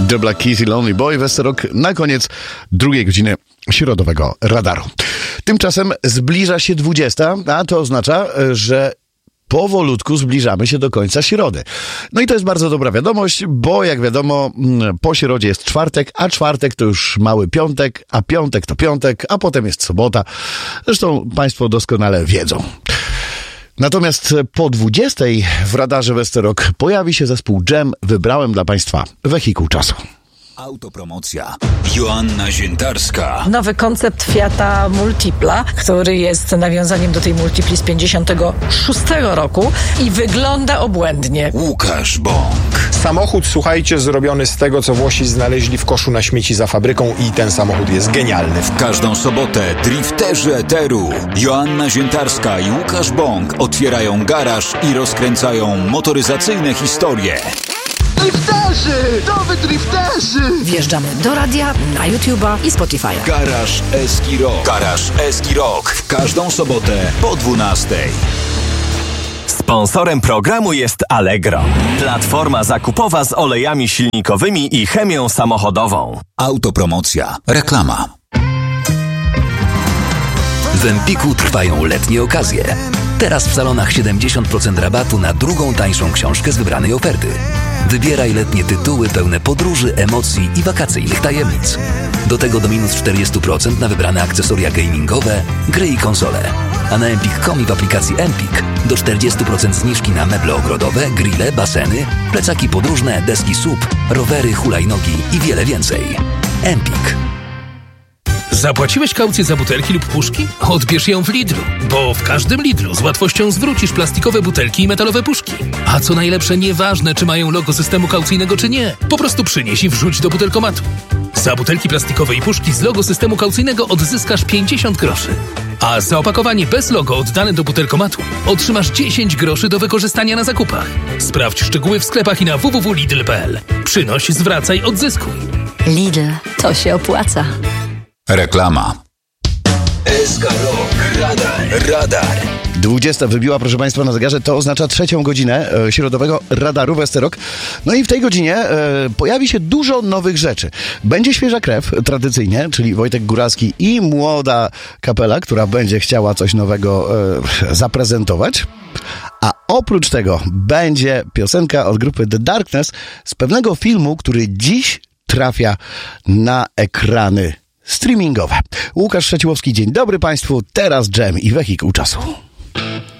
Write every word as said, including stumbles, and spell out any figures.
The Black Keys i Lonely Boy, Westerok na koniec drugiej godziny środowego radaru. Tymczasem zbliża się dwudziesta, a to oznacza, że powolutku zbliżamy się do końca środy. No i to jest bardzo dobra wiadomość, bo jak wiadomo, po środzie jest czwartek, a czwartek to już mały piątek, a piątek to piątek, a potem jest sobota. Zresztą Państwo doskonale wiedzą. Natomiast po dwudziestej w radarze Westerok pojawi się zespół Jam. Wybrałem dla Państwa wehikuł czasu. Autopromocja. Joanna Ziętarska. Nowy koncept Fiata Multipla, który jest nawiązaniem do tej Multipli z pięćdziesiątego szóstego roku i wygląda obłędnie. Łukasz Bąk. Samochód, słuchajcie, zrobiony z tego, co Włosi znaleźli w koszu na śmieci za fabryką i ten samochód jest genialny. W każdą sobotę drifterzy eteru Joanna Ziętarska i Łukasz Bąk otwierają garaż i rozkręcają motoryzacyjne historie. Drifterzy! Nowy drifterzy! Wjeżdżamy do radia, na YouTube'a i Spotify'a. Garaż Eski Rock. Garaż Eski Rock. W każdą sobotę po dwunastej. Sponsorem programu jest Allegro. Platforma zakupowa z olejami silnikowymi i chemią samochodową. Autopromocja. Reklama. W Empiku trwają letnie okazje. Teraz w salonach siedemdziesiąt procent rabatu na drugą tańszą książkę z wybranej oferty. Wybieraj letnie tytuły pełne podróży, emocji i wakacyjnych tajemnic. Do tego do minus czterdzieści procent na wybrane akcesoria gamingowe, gry i konsole. A na empik kropka com i w aplikacji Empik do czterdzieści procent zniżki na meble ogrodowe, grille, baseny, plecaki podróżne, deski S U P, rowery, hulajnogi i wiele więcej. Empik. Zapłaciłeś kaucję za butelki lub puszki? Odbierz ją w Lidlu, bo w każdym Lidlu z łatwością zwrócisz plastikowe butelki i metalowe puszki. A co najlepsze, nieważne, czy mają logo systemu kaucyjnego, czy nie. Po prostu przynieś i wrzuć do butelkomatu. Za butelki plastikowe i puszki z logo systemu kaucyjnego odzyskasz pięćdziesiąt groszy. A za opakowanie bez logo oddane do butelkomatu otrzymasz dziesięć groszy do wykorzystania na zakupach. Sprawdź szczegóły w sklepach i na w w w kropka lidl kropka p l. Przynoś, zwracaj, odzyskuj. Lidl, to się opłaca. Reklama. S K Rock. Radar. Radar. dwudziesta wybiła, proszę Państwa, na zegarze. To oznacza trzecią godzinę e, środowego radaru Westerok. No i w tej godzinie e, pojawi się dużo nowych rzeczy. Będzie świeża krew, tradycyjnie, czyli Wojtek Góralski i młoda kapela, która będzie chciała coś nowego e, zaprezentować. A oprócz tego będzie piosenka od grupy The Darkness z pewnego filmu, który dziś trafia na ekrany streamingowe. Łukasz Trzeciłowski, dzień dobry Państwu. Teraz Jam i wehikuł czasu.